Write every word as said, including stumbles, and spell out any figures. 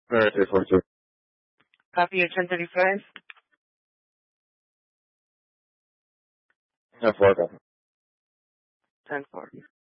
All right, eight forty-two. Copy your ten thirty-five. ten four. ten four.